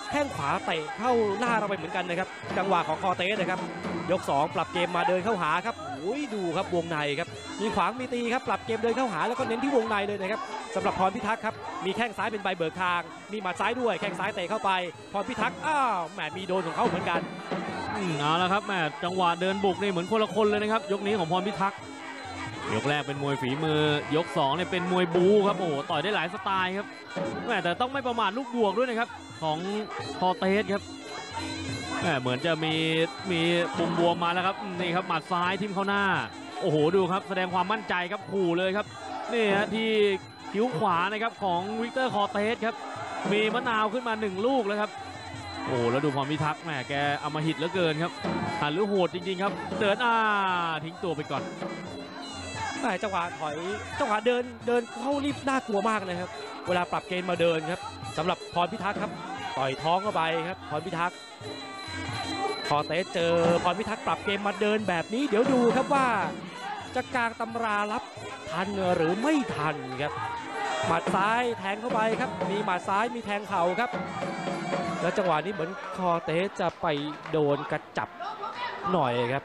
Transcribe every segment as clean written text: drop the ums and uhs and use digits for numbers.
แข้งขวาเตะเข้าหน้าเราไปเหมือนกันนะครับจังหวะของคอเตสนะครับยก2ปรับเกมมาเดินเข้าหาครับโอ้ยดูครับวงในครับมีขวางมีตีครับปรับเกมเดินเข้าหาแล้วก็เน้นที่วงในเลยนะครับสำหรับพรพิทักษ์ครับมีแข้งซ้ายเป็นใบเบิกทางมีหมัดซ้ายด้วยแข้งซ้ายเตะเข้าไปพรพิทักษ์อ้าวแหมมีโดนของเขาเหมือนกันเอาละครับแหมจังหวะเดินบุกนี่เหมือนคนละคนเลยนะครับยกนี้ของพรพิทักษ์ยกแรกเป็นมวยฝีมือยก2เนี่ยเป็นมวยบูครับโอ้ต่อยได้หลายสไตล์ครับแหมแต่ต้องไม่ประมาทลูกบวกด้วยนะครับของคอเตสครับเหมือนจะมีปุ่มบวมมาแล้วครับนี่ครับหมัดซ้ายทิ่มเข้าหน้าโอ้โหดูครับแสดงความมั่นใจครับขู่เลยครับนี่ฮะที่คิ้วขวานะครับของวิกเตอร์คอเตสครับมีมะนาวขึ้นมา1ลูกแล้วครับโอ้แล้วดูพรพิทักษ์แหมแกอำมหิตเหลือเกินครับหันหรือโหดจริงๆครับเดินทิ้งตัวไปก่อนจังหวะถอยจังหวะเดินเข้ารีบน่ากลัวมากเลยครับเวลาปรับเกณฑ์มาเดินครับสำหรับพรพิทักษ์ครับต่อยท้องเข้าไปครับพรพิทักษ์คอเตสเจอพรพิทักษ์ปรับเกมมาเดินแบบนี้เดี๋ยวดูครับว่าจะกางตำรารับทันหรือไม่ทันครับหมัดซ้ายแทงเข้าไปครับมีหมัดซ้ายมีแทงเข่าครับแล้วจังหวะนี้เหมือนคอเตสจะไปโดนกระจับหน่อยครับ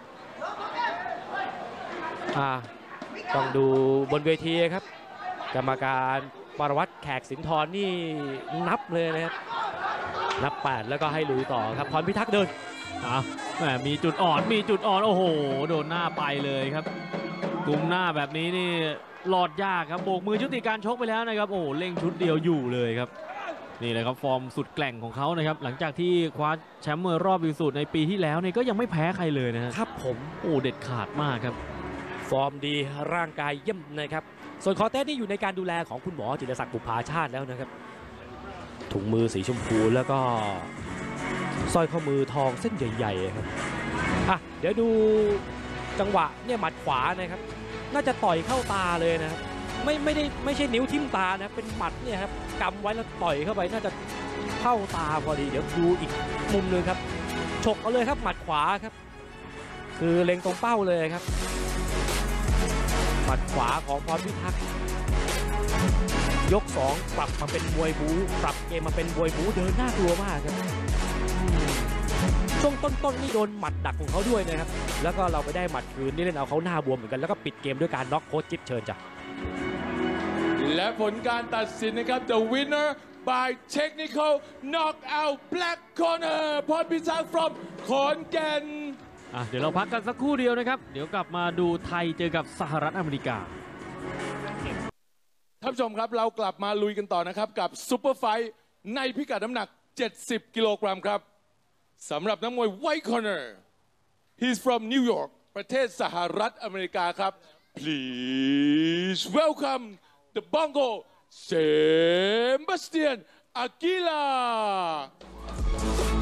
ต้องดูบนเวทีครับกรรมการปรวัตรแขกสินทรนี่นับเลยนะครับนับ8แล้วก็ให้ลุยต่อครับพรพิทักษ์เดินแหมมีจุดอ่อนโอ้โหโดนหน้าไปเลยครับกุมหน้าแบบนี้นี่หลอดยากครับโบกมือยุติการชกไปแล้วนะครับโอ้เร่งชุดเดียวอยู่เลยครับนี่แหละครับฟอร์มสุดแกร่งของเขานะครับหลังจากที่คว้าแชมป์มวยรอบวิสุทธิ์ในปีที่แล้วเนี่ยก็ยังไม่แพ้ใครเลยนะครับผมโอ้เด็ดขาดมากครับฟอร์มดีร่างกายเยี่ยมนะครับส่วนคอเตสนี่อยู่ในการดูแลของคุณหมอจิรศักดิ์บุภาชาติแล้วนะครับถุงมือสีชมพูแล้วก็สร้อยข้อมือทองเส้นใหญ่ๆครับเดี๋ยวดูจังหวะเนี่ยหมัดขวานะครับน่าจะต่อยเข้าตาเลยนะครับไม่ใช่นิ้วทิ่มตานะเป็นหมัดเนี่ยครับกำไว้แล้วต่อยเข้าไปน่าจะเข้าตาพอดีเดี๋ยวดูอีกมุมนึงครับฉกเอาเลยครับหมัดขวาครับคือเล็งตรงเป้าเลยครับหมัดขวาของพรพิทักษ์ยก2ปรับมาเป็นมวยบู๊ปรับเกมมาเป็นมวยบู๊เดินน่ากลัวมากครับช่วงต้นนี่โดนหมัดดักของเขาด้วยนะครับแล้วก็เราไปได้หมัดคืนนี่เล่นเอาเขาหน้าบวมเหมือนกันแล้วก็ปิดเกมด้วยการน็อกโค้ชจิ๊บเชิญจ้ะและผลการตัดสินนะครับ The winner by technical knockout black corner พรพิทักษ์ from ขอนแก่นเดี๋ยวเราพักกันสักครู่เดียวนะครับเดี๋ยวกลับมาดูไทยเจอกับสหรัฐอเมริกาท่านผู้ชมครับเรากลับมาลุยกันต่อนะครับกับซุปเปอร์ไฟท์ในพิกัดน้ำหนัก70 กิโลกรัมครับสำหรับนักมวย White Corner he's from New York ประเทศสหรัฐอเมริกาครับ please welcome the Bongo Sebastian Aguilar